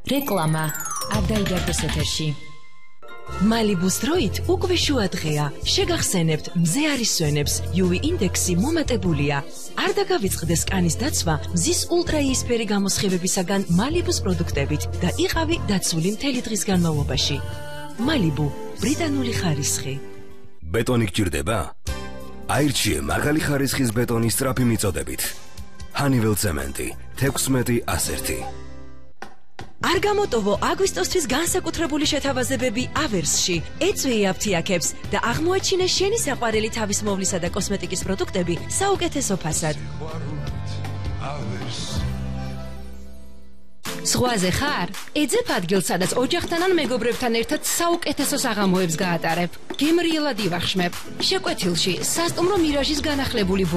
რეკლამა არ დაიდარდეს ეთერში. მალიბუს დროით უკვე შუა დღეა. შეგახსენებთ მზე არის სვენებს. UV ინდექსი მომატებულია. არ დაგავიწყდეს კანის დაცვა მზის ულტრაიისფერი გამოსხივებისაგან მალიბუს პროდუქტებით და იყავი დაცული მთელი დღის განმავლობაში. მალიბუ ბრიტანული ხარისხი. ბეტონი გჭირდება? აირჩიე მაღალი ხარისხის ბეტონის სწრაფი მიწოდებით. ჰანიվել ცემენტი 16-101. არ გამოტოვო აგვისტოსთვის განსაკუთრებული შეთავაზებები ავერსში. ეწვი აფთიაქებს და აღმოაჩინე შენი საყვარელი თავის მოვლისა და კოსმეტიკის პროდუქტები საუკეთესო ფასად. ზღვაზე ხარ? ეძებ ადგილს, სადაც ოჯახთან ან მეგობრებთან ერთად საუკეთესო საღამოებს გაატარებ. გემრიელად ივახშმებ. შეკვეთილში სასტუმრო მირაჟის განახლებული